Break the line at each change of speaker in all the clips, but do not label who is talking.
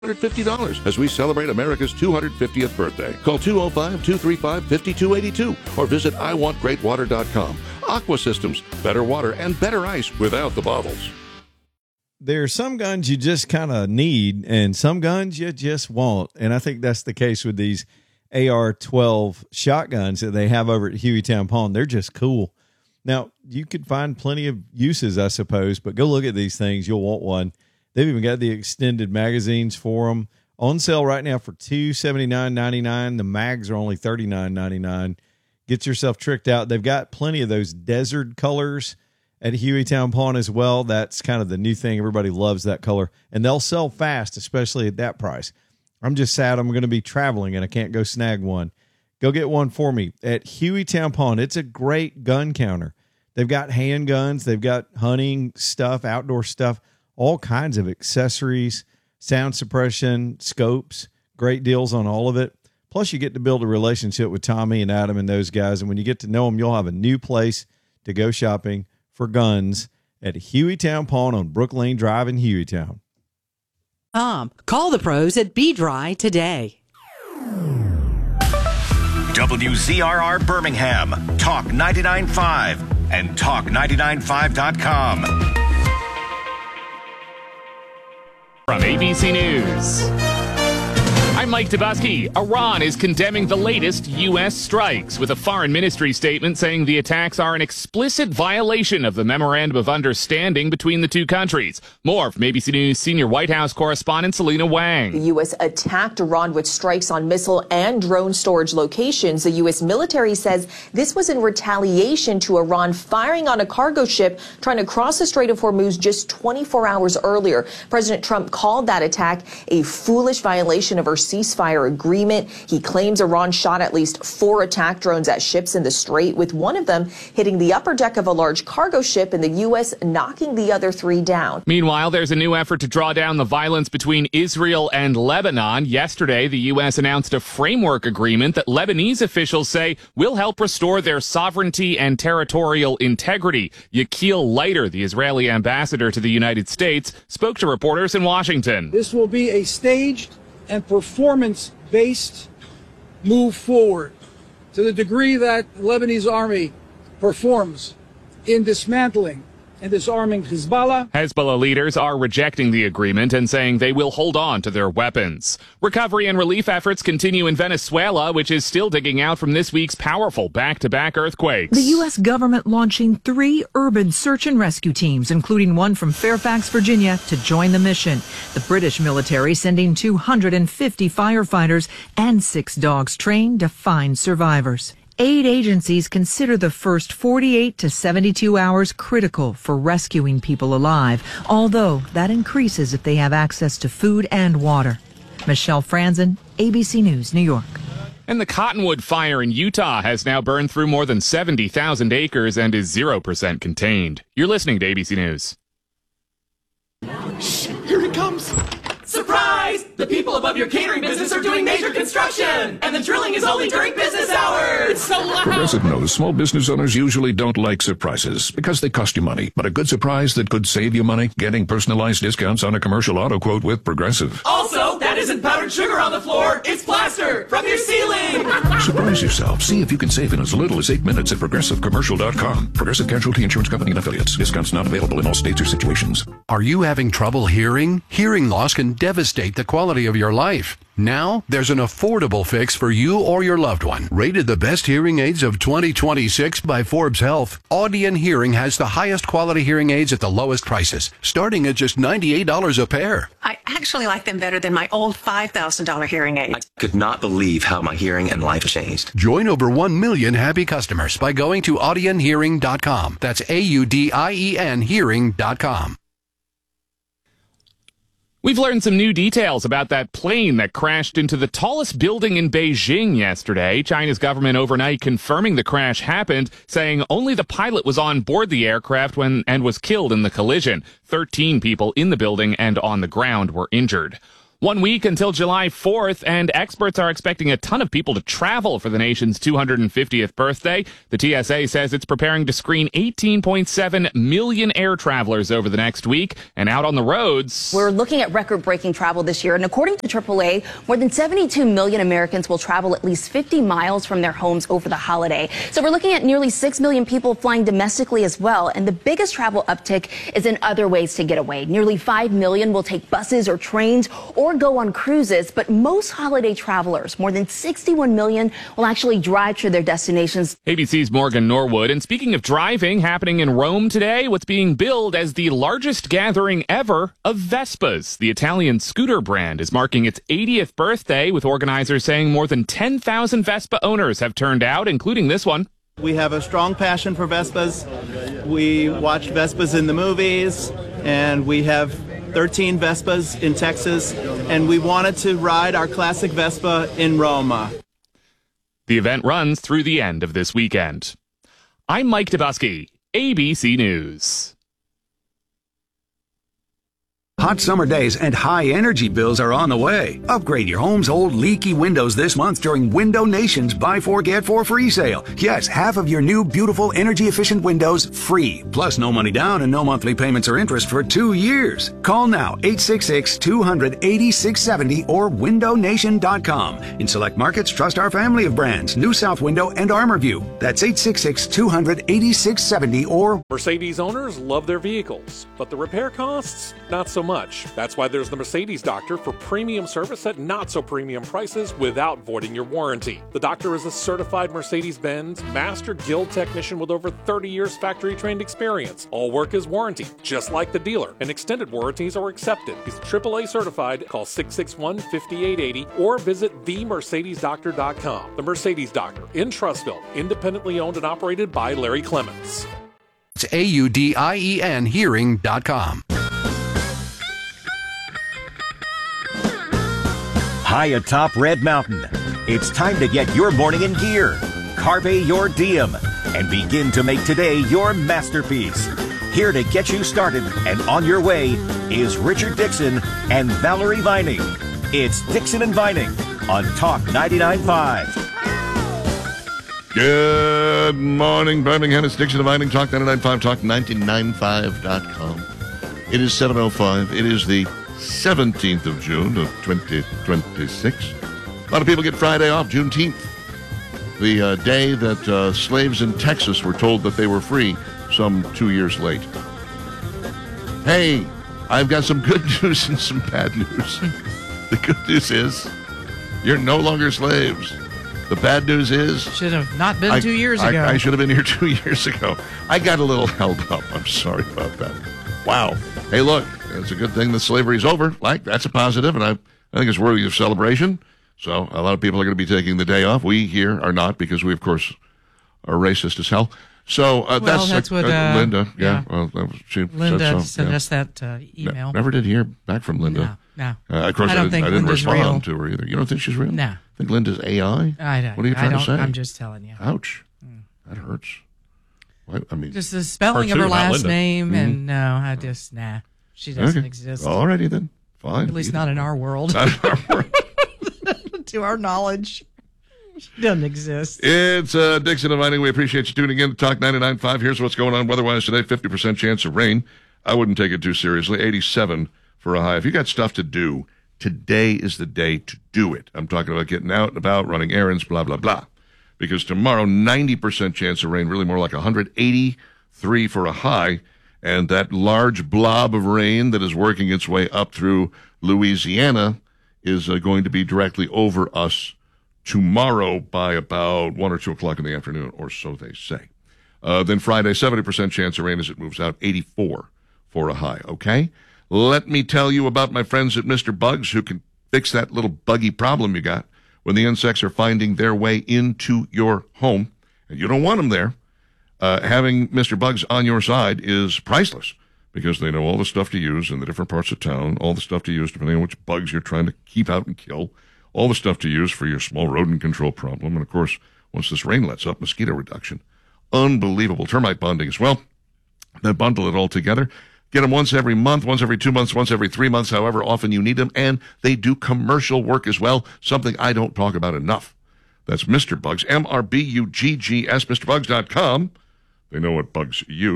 $250 as we celebrate America's 250th birthday. Call 205-235-5282 or visit iwantgreatwater.com. Aqua Systems, better water and better ice without the bottles.
There are some guns you just kind of need and some guns you just want. And I think that's the case with these AR-12 shotguns that they have over at Hueytown Pawn. They're just cool. Now, you could find plenty of uses, I suppose, but go look at these things. You'll want one. They've even got the extended magazines for them. On sale right now for $279.99. The mags are only $39.99. Get yourself tricked out. They've got plenty of those desert colors at Hueytown Pawn as well. That's kind of the new thing. Everybody loves that color. And they'll sell fast, especially at that price. I'm just sad I'm going to be traveling and I can't go snag one. Go get one for me at Hueytown Pawn. It's a great gun counter. They've got handguns. They've got hunting stuff, outdoor stuff, all kinds of accessories, sound suppression, scopes, great deals on all of it. Plus, you get to build a relationship with Tommy and Adam and those guys. And when you get to know them, you'll have a new place to go shopping for guns at Hueytown Pawn on Brook Lane Drive in Hueytown.
Call the pros at B-Dry today.
WZRR Birmingham, Talk 99.5 and Talk995.com.
From ABC News, I'm Mike Tobuski. Iran is condemning the latest U.S. strikes, with a foreign ministry statement saying the attacks are an explicit violation of the Memorandum of Understanding between the two countries. More from ABC News senior White House correspondent Selena Wang.
The U.S. attacked Iran with strikes on missile and drone storage locations. The U.S. military says this was in retaliation to Iran firing on a cargo ship trying to cross the Strait of Hormuz just 24 hours earlier. President Trump called that attack a foolish violation of our ceasefire agreement. He claims Iran shot at least 4 attack drones at ships in the Strait, with one of them hitting the upper deck of a large cargo ship and the U.S. knocking the other 3 down.
Meanwhile, there's a new effort to draw down the violence between Israel and Lebanon. Yesterday, the U.S. announced a framework agreement that Lebanese officials say will help restore their sovereignty and territorial integrity. Yakil Leiter, the Israeli ambassador to the United States, spoke to reporters in Washington.
This will be a staged and performance-based move forward to the degree that the Lebanese army performs in dismantling and disarming Hezbollah.
Hezbollah leaders are rejecting the agreement and saying they will hold on to their weapons. Recovery and relief efforts continue in Venezuela, which is still digging out from this week's powerful back-to-back earthquakes.
The U.S. government launching 3 urban search and rescue teams, including one from Fairfax, Virginia, to join the mission. The British military sending 250 firefighters and 6 dogs trained to find survivors. Aid agencies consider the first 48 to 72 hours critical for rescuing people alive, although that increases if they have access to food and water. Michelle Franzen, ABC News, New York.
And the Cottonwood fire in Utah has now burned through more than 70,000 acres and is 0% contained. You're listening to ABC News.
Shh, here it comes. Surprise! The people above your catering business are doing major construction, and the drilling is only during business hours. It's so loud.
Progressive knows small business owners usually don't like surprises because they cost you money. But a good surprise that could save you money? Getting personalized discounts on a commercial auto quote with Progressive.
Also, that isn't powdered sugar on the floor. It's plaster from your ceiling.
Surprise yourself. See if you can save in as little as 8 minutes at ProgressiveCommercial.com. Progressive Casualty Insurance Company and Affiliates. Discounts not available in all states or situations.
Are you having trouble hearing? Hearing loss can devastate the quality of your life. Now, there's an affordable fix for you or your loved one. Rated the best hearing aids of 2026 by Forbes Health, Audion Hearing has the highest quality hearing aids at the lowest prices, starting at just $98 a pair.
I actually like them better than my old $5,000 hearing aid.
I could not believe how my hearing and life changed.
Join over 1 million happy customers by going to audionhearing.com. That's AUDIEN hearing.com.
We've learned some new details about that plane that crashed into the tallest building in Beijing yesterday. China's government overnight confirming the crash happened, saying only the pilot was on board the aircraft and was killed in the collision. 13 people in the building and on the ground were injured. 1 week until July 4th, and experts are expecting a ton of people to travel for the nation's 250th birthday. The TSA says it's preparing to screen 18.7 million air travelers over the next week. And out on the roads,
we're looking at record-breaking travel this year. And according to AAA, more than 72 million Americans will travel at least 50 miles from their homes over the holiday. So we're looking at nearly 6 million people flying domestically as well. And the biggest travel uptick is in other ways to get away. Nearly 5 million will take buses or trains or go on cruises, but most holiday travelers, more than 61 million, will actually drive to their destinations.
ABC's Morgan Norwood. And speaking of driving, happening in Rome today, what's being billed as the largest gathering ever of Vespas. The Italian scooter brand is marking its 80th birthday, with organizers saying more than 10,000 Vespa owners have turned out, including this one.
We have a strong passion for Vespas. We watch Vespas in the movies, and we have 13 Vespas in Texas, and we wanted to ride our classic Vespa in Roma.
The event runs through the end of this weekend. I'm Mike Dubusky, ABC News.
Hot summer days and high energy bills are on the way. Upgrade your home's old leaky windows this month during Window Nation's Buy 4 Get 4 free sale. Yes, half of your new beautiful energy efficient windows free. Plus no money down and no monthly payments or interest for 2 years. Call now 866-200-8670 or windownation.com. In select markets, trust our family of brands, New South Window and ArmorView. That's 866-200-8670 or
Mercedes owners love their vehicles, but the repair costs, not so much. That's why there's the Mercedes Doctor for premium service at not so premium prices without voiding your warranty. The Doctor is a certified Mercedes-Benz Master Guild technician with over 30 years factory trained experience. All work is warranty, just like the dealer, and extended warranties are accepted. He's AAA certified. Call 661-5880 or visit themercedesdoctor.com. The Mercedes Doctor in Trussville, independently owned and operated by Larry Clements.
It's AUDIEN hearing.com.
High atop Red Mountain, it's time to get your morning in gear. Carpe your diem and begin to make today your masterpiece. Here to get you started and on your way is Richard Dixon and Valerie Vining. It's Dixon and Vining on Talk 99.5.
Good morning, Birmingham. It's Dixon and Vining, Talk 99.5, Talk995.com. It is 7:05. It is the 17th of June of 2026. A lot of people get Friday off, Juneteenth, the day that slaves in Texas were told that they were free some 2 years late. Hey, I've got some good news and some bad news. The good news is you're no longer slaves. The bad news is
should have not been 2 years ago.
I should have been here 2 years ago. I got a little held up. I'm sorry about that. Wow. Hey, look, it's a good thing that slavery's over. Like, that's a positive, and I think it's worthy of celebration. So a lot of people are going to be taking the day off. We here are not, because we, of course, are racist as hell. So
that's what
Linda,
yeah.
Well, she
Linda
said so.
sent us that email.
Never did hear back from Linda.
No.
Of course,
I don't think
I didn't
Linda's
respond
real.
to her either. You don't think she's real?
No.
I think Linda's AI?
I don't.
What are you trying to say?
I'm just telling you.
Ouch. That hurts. I mean,
just the spelling of her last name, and no, she doesn't exist.
Alrighty then, fine.
At least not in our world.
Not in our world.
To our knowledge, she doesn't exist.
It's Dixon and Vining. We appreciate you tuning in to Talk 99.5. Here's what's going on weather-wise today. 50% chance of rain. I wouldn't take it too seriously. 87 for a high. If you got stuff to do, today is the day to do it. I'm talking about getting out and about, running errands, blah, blah, blah. Because tomorrow, 90% chance of rain, really more like 183 for a high. And that large blob of rain that is working its way up through Louisiana is going to be directly over us tomorrow by about 1 or 2 o'clock in the afternoon, or so they say. Then Friday, 70% chance of rain as it moves out, 84 for a high, okay? Let me tell you about my friends at Mr. Bugs, who can fix that little buggy problem you got when the insects are finding their way into your home, and you don't want them there. Having Mr. Bugs on your side is priceless, because they know all the stuff to use in the different parts of town, all the stuff to use depending on which bugs you're trying to keep out and kill, all the stuff to use for your small rodent control problem, and of course, once this rain lets up, mosquito reduction. Unbelievable. Termite bonding as well. Then bundle it all together. Get them once every month, once every 2 months, once every 3 months, however often you need them. And they do commercial work as well, something I don't talk about enough. That's Mr. Bugs, MRBUGGS, MrBugs.com. They know what bugs you.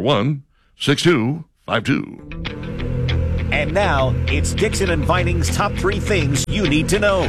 941-6252.
And now, it's Dixon and Vining's top 3 things you need to know.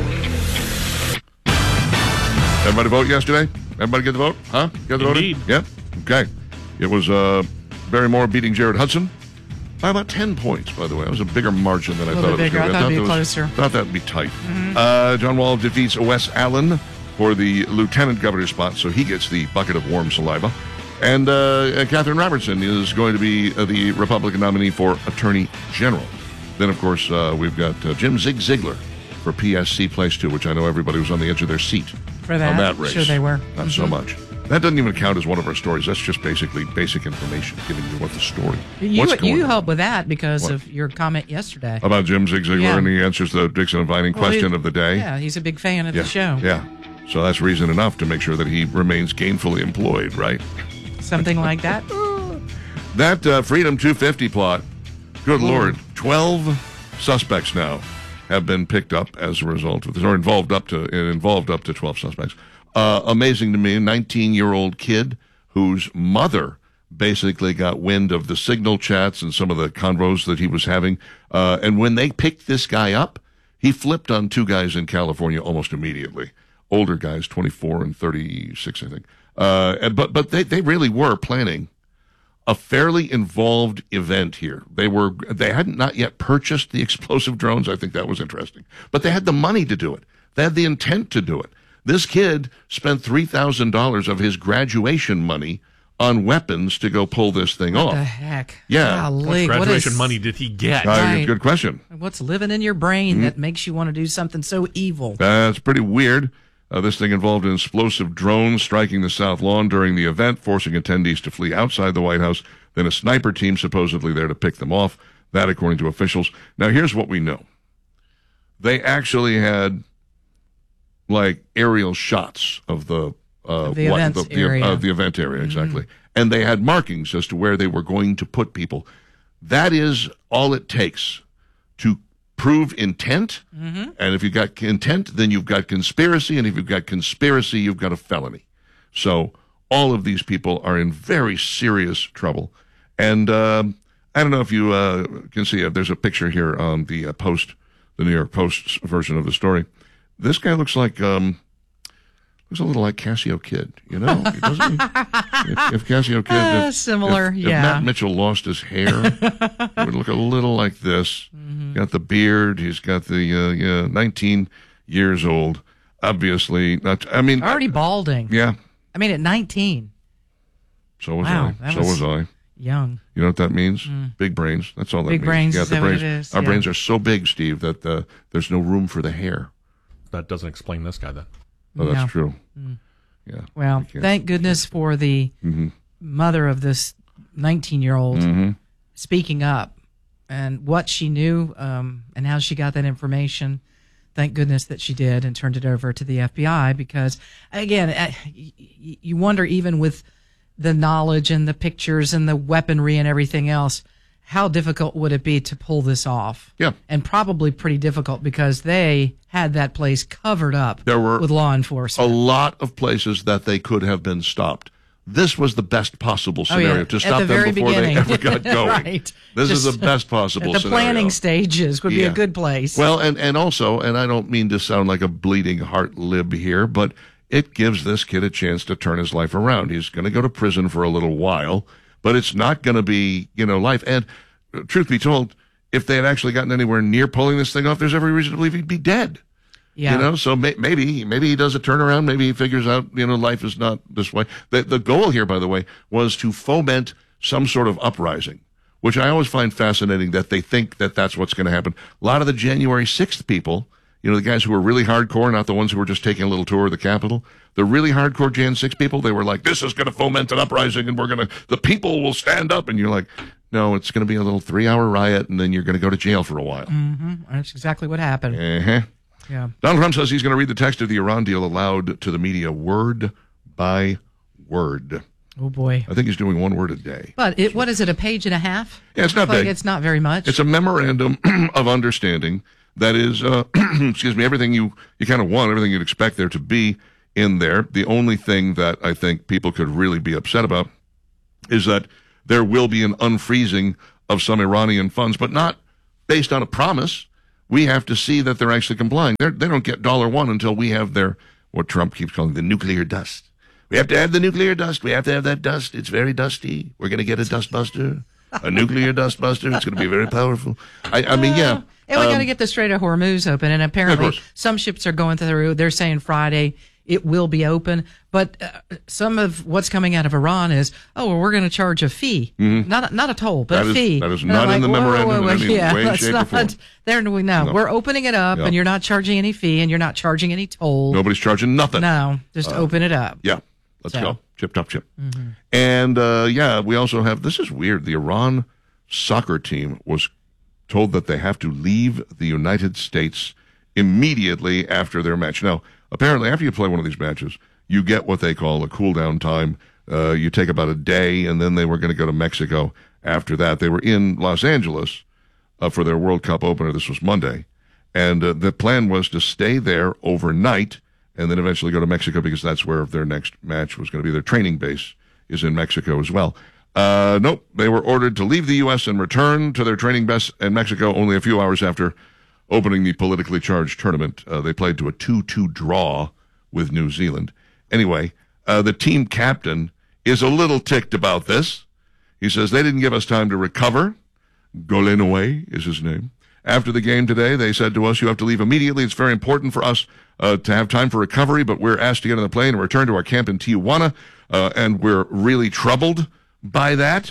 Everybody vote yesterday? Everybody get the vote? Huh? Get the vote?
Indeed.
Yep. Okay. It was Barry Moore beating Jared Hudson by about 10 points, by the way. It was a bigger margin than I thought it was
bigger.
going to be.
I thought it'd be closer.
Thought that would be tight. John Wall defeats Wes Allen for the lieutenant governor spot, so he gets the bucket of warm saliva. And Catherine Robertson is going to be the Republican nominee for Attorney General. Then, of course, we've got Jim Zig Ziglar for PSC Place 2, which I know everybody was on the edge of their seat
for that.
On that race.
Sure they were.
Not so much. That doesn't even count as one of our stories. That's just basically basic information, giving you what the story.
You helped with that because of your comment yesterday.
About Jim Zig Ziglar, and he answers the Dixon and Vining question of the day.
Yeah, he's a big fan of the show.
Yeah. So that's reason enough to make sure that he remains gainfully employed, right?
Something like that.
That Freedom 250 plot, good Lord, 12 suspects now have been picked up as a result of this, or involved up to 12 suspects. Amazing to me, a 19-year-old kid whose mother basically got wind of the signal chats and some of the convos that he was having. And when they picked this guy up, he flipped on 2 guys in California almost immediately. Older guys, 24 and 36, I think. But they really were planning a fairly involved event here. They hadn't not yet purchased the explosive drones. I think that was interesting. But they had the money to do it. They had the intent to do it. This kid spent $3,000 of his graduation money on weapons to go pull this thing off.
What the heck?
Yeah.
What graduation money did he get?
Good question.
What's living in your brain that makes you want to do something so evil?
That's pretty weird. This thing involved an explosive drone striking the South Lawn during the event, forcing attendees to flee outside the White House. Then a sniper team supposedly there to pick them off. That, according to officials. Now, here's what we know. They actually had aerial shots of the event area, exactly. And they had markings as to where they were going to put people. That is all it takes to prove intent. And if you've got intent, then you've got conspiracy. And if you've got conspiracy, you've got a felony. So all of these people are in very serious trouble. And I don't know if you can see it. There's a picture here on the New York Post's version of the story. This guy looks like looks a little like Cassio Kid, doesn't he? If Cassio Kid,
similar,
if Matt Mitchell lost his hair, it would look a little like this. Got the beard. He's got the 19 years old. Obviously,
already balding.
Yeah.
I mean, at 19.
So was I. So was I.
Young.
You know what that means? Big brains. That's all that means.
Big brains.
Yeah,
is that what it is?
Our brains are so big, Steve, that there's no room for the hair.
That doesn't explain this guy, then.
Oh, that's true. Yeah.
Well, thank goodness for the mother of this 19-year-old speaking up and what she knew and how she got that information. Thank goodness that she did and turned it over to the FBI because, again, you wonder even with the knowledge and the pictures and the weaponry and everything else, how difficult would it be to pull this off?
Yeah.
And probably pretty difficult because they had that place covered up with law enforcement.
A lot of places that they could have been stopped. This was the best possible scenario to stop them before they ever got going.
Right.
This is the best possible
the
scenario.
Planning stages would be a good place.
Well, and also, and I don't mean to sound like a bleeding heart lib here, but it gives this kid a chance to turn his life around. He's going to go to prison for a little while, but it's not going to be, life. And truth be told, if they had actually gotten anywhere near pulling this thing off, there's every reason to believe he'd be dead.
Yeah.
So maybe he does a turnaround. Maybe he figures out, life is not this way. The goal here, by the way, was to foment some sort of uprising, which I always find fascinating that they think that that's what's going to happen. A lot of the January 6th people, the guys who were really hardcore, not the ones who were just taking a little tour of the Capitol, the really hardcore Jan 6 people, they were like, this is going to foment an uprising and the people will stand up. And you're like, no, it's going to be a little 3-hour riot and then you're going to go to jail for a while.
That's exactly what happened. Yeah.
Donald Trump says he's going to read the text of the Iran deal aloud to the media word by word.
Oh, boy.
I think he's doing one word a day.
But what is it, a page and a half?
Yeah, it's not
like
big.
It's not very much.
It's a memorandum of understanding that is, excuse me, everything you kind of want, everything you'd expect there to be in there. The only thing that I think people could really be upset about is that there will be an unfreezing of some Iranian funds, but not based on a promise. We have to see that they're actually complying. They don't get $1 until we have their, what Trump keeps calling the nuclear dust. We have to add the nuclear dust. We have to have that dust. It's very dusty. We're going to get a dust buster, a nuclear dust buster. It's going to be very powerful. I mean, yeah.
And we got to get the Strait of Hormuz open. And apparently some ships are going through. They're saying Friday it will be open. But some of what's coming out of Iran is, we're going to charge a fee. Mm-hmm. Not a toll, but a fee.
That is not in the memorandum in any way, shape, or form.
No, we're opening it up, and you're not charging any fee, and you're not charging any toll.
Nobody's charging nothing.
No, just open it up.
Yeah. Let's go. Chip, top, chip. Mm-hmm. And, we also have, this is weird, the Iran soccer team was told that they have to leave the United States immediately after their match. Now, apparently, after you play one of these matches, you get what they call a cool-down time. You take about a day, and then they were going to go to Mexico after that. They were in Los Angeles for their World Cup opener. This was Monday. And the plan was to stay there overnight and then eventually go to Mexico because that's where their next match was going to be. Their training base is in Mexico as well. Nope, they were ordered to leave the U.S. and return to their training base in Mexico only a few hours after opening the politically charged tournament. They played to a 2-2 draw with New Zealand. Anyway, the team captain is a little ticked about this. He says they didn't give us time to recover. Golenaway is his name. After the game today, they said to us, you have to leave immediately. It's very important for us to have time for recovery, but we're asked to get on the plane and return to our camp in Tijuana, and we're really troubled by that.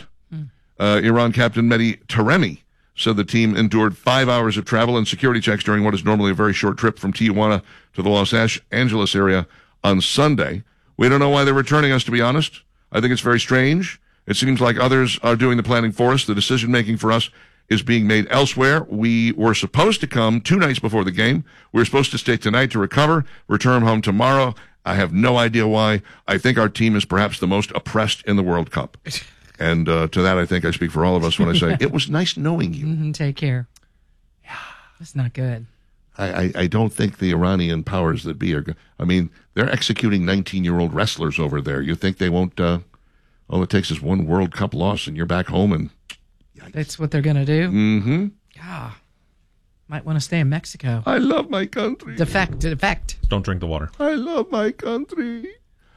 Iran captain Mehdi Taremi said the team endured 5 hours of travel and security checks during what is normally a very short trip from Tijuana to the Los Angeles area on Sunday. We don't know why they're returning us, to be honest. I think it's very strange. It seems like others are doing the planning for us. The decision-making for us is being made elsewhere. We were supposed to come 2 nights before the game. We were supposed to stay tonight to recover, return home tomorrow. I have no idea why. I think our team is perhaps the most oppressed in the World Cup. And to that, I think I speak for all of us when I say, it was nice knowing you.
Mm-hmm, take care. Yeah. That's not good.
I don't think the Iranian powers that be are good. I mean, they're executing 19-year-old wrestlers over there. You think they won't, all it takes is one World Cup loss and you're back home and... Yikes.
That's what they're going to do?
Mm-hmm.
Yeah. Might want to stay in Mexico.
I love my country.
Defect.
Don't drink the water.
I love my country.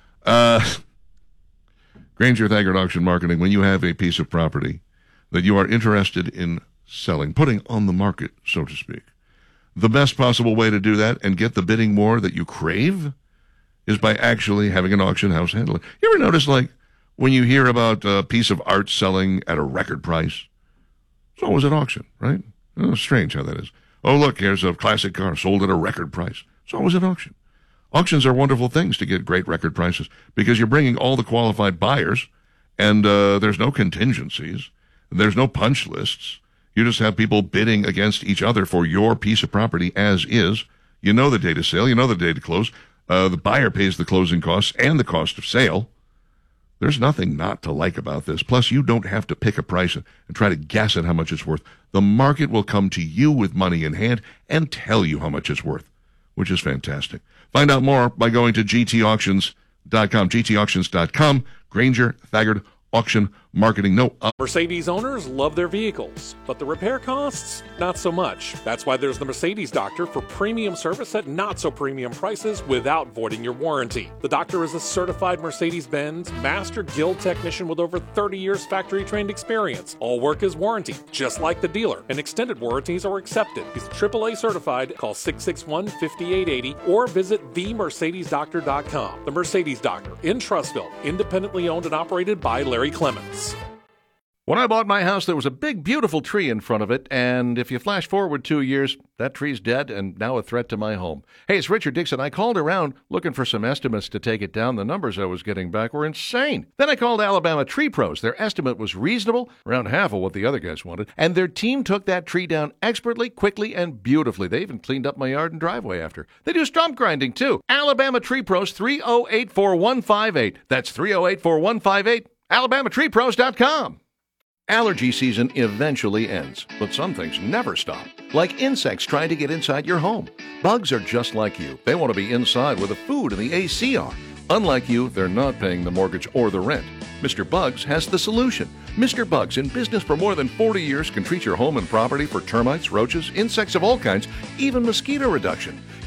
Granger Thaggart Auction Marketing, when you have a piece of property that you are interested in selling, putting on the market, so to speak, the best possible way to do that and get the bidding war that you crave is by actually having an auction house handle it. You ever notice, like, when you hear about a piece of art selling at a record price, it's always at auction, right? Oh, strange how that is. Oh, look, here's a classic car sold at a record price. It's always at auction. Auctions are wonderful things to get great record prices because you're bringing all the qualified buyers and there's no contingencies. There's no punch lists. You just have people bidding against each other for your piece of property as is. You know the date of sale. You know the date to close. The buyer pays the closing costs and the cost of sale. There's nothing not to like about this. Plus, you don't have to pick a price and try to guess at how much it's worth. The market will come to you with money in hand and tell you how much it's worth, which is fantastic. Find out more by going to gtauctions.com. gtauctions.com. Granger Thaggart Auction Marketing. No.
Mercedes owners love their vehicles, but the repair costs, not so much. That's why there's the Mercedes Doctor for premium service at not so premium prices without voiding your warranty. The Doctor is a certified Mercedes-Benz Master Guild technician with over 30 years factory-trained experience. All work is warranted, just like the dealer, and extended warranties are accepted. He's AAA certified. Call 661-5880 or visit themercedesdoctor.com. The Mercedes Doctor in Trussville, independently owned and operated by Larry Clements.
When I bought my house, there was a big, beautiful tree in front of it, and if you flash forward 2 years, that tree's dead and now a threat to my home. Hey, it's Richard Dixon. I called around looking for some estimates to take it down. The numbers I was getting back were insane. Then I called Alabama Tree Pros. Their estimate was reasonable, around half of what the other guys wanted, and their team took that tree down expertly, quickly, and beautifully. They even cleaned up my yard and driveway after. They do stump grinding, too. Alabama Tree Pros, 308-4158. That's 308-4158. AlabamaTreePros.com. Allergy season eventually ends, but some things never stop. Like insects trying to get inside your home. Bugs are just like you. They want to be inside where the food and the AC are. Unlike you, they're not paying the mortgage or the rent. Mr. Bugs has the solution. Mr. Bugs, in business for more than 40 years, can treat your home and property for termites, roaches, insects of all kinds, even mosquito reduction.